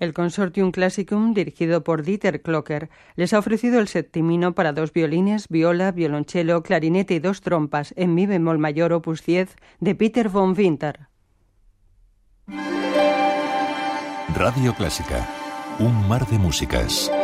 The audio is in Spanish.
El Consortium Classicum, dirigido por Dieter Klocker, les ha ofrecido el septimino para 2 violines, viola, violonchelo, clarinete y 2 trompas en mi bemol mayor opus 10 de Peter von Winter. Radio Clásica, un mar de músicas.